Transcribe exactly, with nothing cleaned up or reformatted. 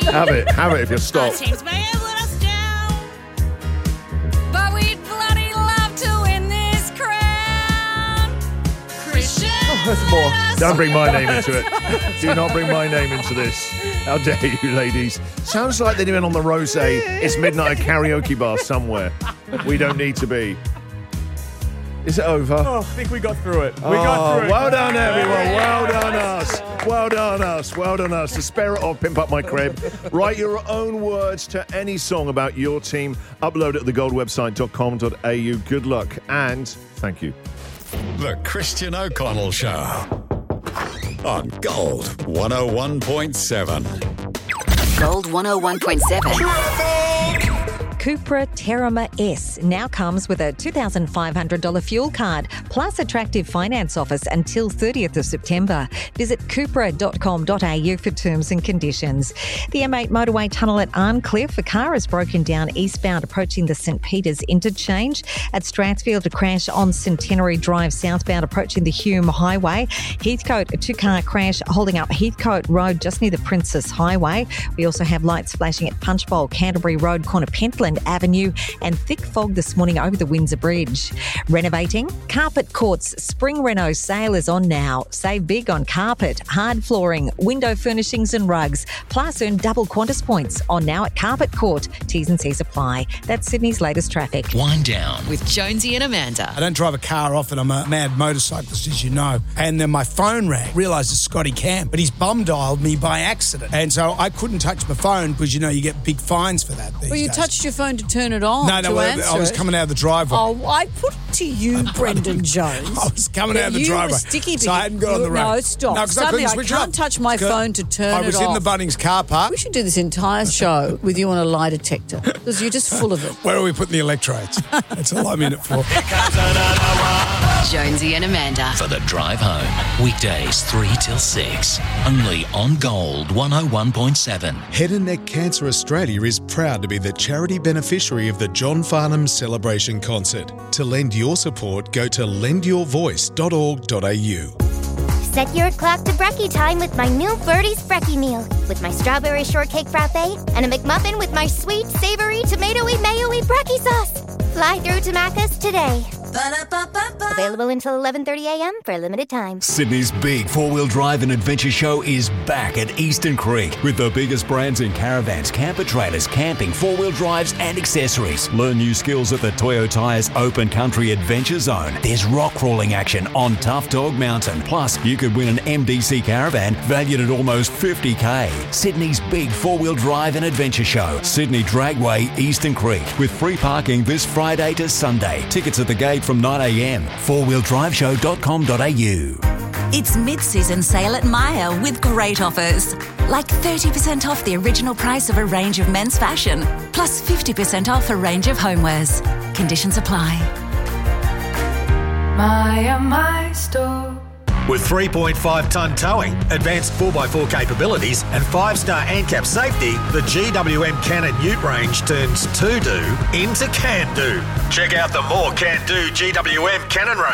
Have it. Have it if you stop. Our teams may have let us down, but we'd bloody love to win this crown. Christian. Oh, that's more. Don't bring my name into it. Do not bring my name into this. How dare you, ladies. Sounds like they've been on the Rosé. It's midnight karaoke bar somewhere. We don't need to be. Is it over? Oh, I think we got through it. We oh, got through it. Well done, everyone. Well done, us. Well done, us. Well done, us. The spirit of Pimp Up My Crib. Write your own words to any song about your team. Upload it at the gold website dot com dot a u. Good luck and thank you. The Christian O'Connell Show on Gold one oh one point seven. Gold one oh one point seven. Cupra Terrama S now comes with a two thousand five hundred dollars fuel card plus attractive finance offers until thirtieth of September. Visit cupra dot com dot a u for terms and conditions. The M eight motorway tunnel at Arncliffe, a car is broken down eastbound approaching the St Peters interchange. At Strathfield, a crash on Centenary Drive southbound approaching the Hume Highway. Heathcote, a two-car crash holding up Heathcote Road just near the Princess Highway. We also have lights flashing at Punchbowl, Canterbury Road, corner Pentland Avenue, and thick fog this morning over the Windsor Bridge. Renovating? Carpet Court's Spring Reno sale is on now. Save big on carpet, hard flooring, window furnishings and rugs. Plus earn double Qantas points on now at Carpet Court. T's and C's apply. That's Sydney's latest traffic. Wind down With Jonesy and Amanda. I don't drive a car often. I'm a mad motorcyclist, as you know. And then my phone rang. Realised it's Scotty Cam. But he's bum dialed me by accident. And so I couldn't touch my phone because, you know, you get big fines for that these Well, you days. touched your phone to turn it on. No, no, to well, answer I was it. coming out of the driveway. Oh, I put it to you, Brendan Jones. I was coming out of the you driveway. Were sticky so I hadn't got on the road. No, stop. No, 'cause Suddenly I, I, couldn't can't up. touch my phone to turn it off. I was in the Bunnings car park. We should do this entire show with you on a lie detector because you're just full of it. Where are we putting the electrodes? That's all I'm in it for. Jonesy and Amanda. for the drive home. Weekdays three till six. Only on Gold one oh one point seven. Head and Neck Cancer Australia is proud to be the charity beneficiary of the John Farnham Celebration Concert. To lend your support, go to lend your voice dot org dot a u. Set your clock to brekkie time with my new Birdie's Brekkie meal. With my strawberry shortcake frappe and a McMuffin with my sweet, savory, tomatoey, mayo-y brekkie sauce. Fly through to Macca's today. Ba-da-ba-ba-ba. Available until eleven thirty a.m. for a limited time. Sydney's big four-wheel drive and adventure show is back at Eastern Creek with the biggest brands in caravans, camper trailers, camping, four-wheel drives and accessories. Learn new skills at the Toyo Tyres Open Country Adventure Zone. There's rock crawling action on Tough Dog Mountain. Plus, you could win an M D C caravan valued at almost fifty K. Sydney's big four-wheel drive and adventure show. Sydney Dragway, Eastern Creek, with free parking this Friday to Sunday. Tickets at the gate from nine a.m. four wheel drive show dot com dot a u. It's mid-season sale at Myer with great offers. Like thirty percent off the original price of a range of men's fashion, plus fifty percent off a range of homewares. Conditions apply. Myer, my store. With three point five tonne towing, advanced four by four capabilities and five star ANCAP safety, the G W M Cannon Ute range turns to-do into can-do. Check out the more can-do G W M Cannon range